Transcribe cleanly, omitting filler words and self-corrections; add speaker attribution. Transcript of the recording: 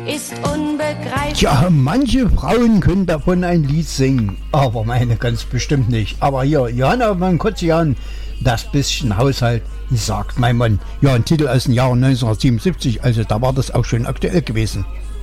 Speaker 1: ist unbegreiflich.
Speaker 2: Tja, manche Frauen können davon ein Lied singen, aber meine ganz bestimmt nicht. Aber hier, Johanna von Kotzian, das bisschen Haushalt, sagt mein Mann. Ja, ein Titel aus dem Jahr 1977, also da war das auch schon aktuell gewesen.